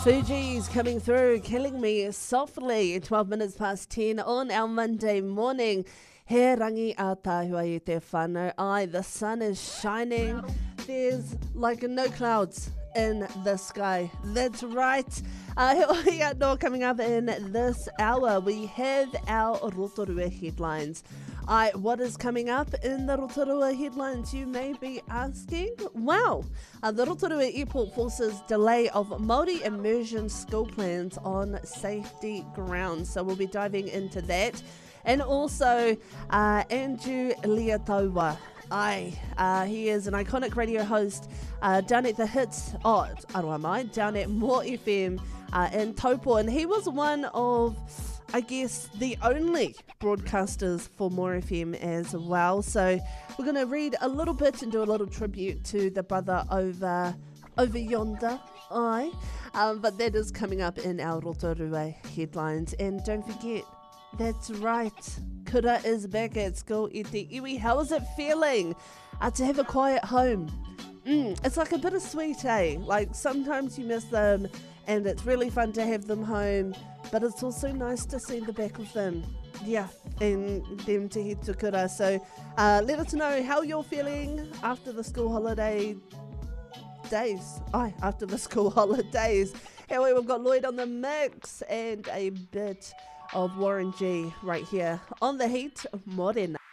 Fuji's coming through, killing me softly. 12 minutes past 10 on our Monday morning. He rangi a tāhua I te whānau. Ai, the sun is shining. There's like no clouds in the sky. That's right. He no coming up in this hour. We have our Rotorua headlines. What is coming up in the Rotorua headlines, you may be asking? Well, the Rotorua Airport forces delay of Māori immersion school plans on safety grounds. So we'll be diving into that. And also, Andrew Leataua. He is an iconic radio host down at the Hits, down at More FM in Taupo. And he was one of, I guess, the only broadcasters for More FM as well. So we're going to read a little bit and do a little tribute to the brother over yonder. But that is coming up in our Rotorua headlines. And don't forget, that's right, Kura is back at school i te iwi. How is it feeling to have a quiet home? It's like a bittersweet, eh? Like sometimes you miss them and it's really fun to have them home, but it's also nice to see the back of them. Yeah, and them to head to kura. So let us know how you're feeling after the school holiday days. After the school holidays. Anyway, we've got Lloyd on the mix and a bit of Warren G right here on The Heat Morena.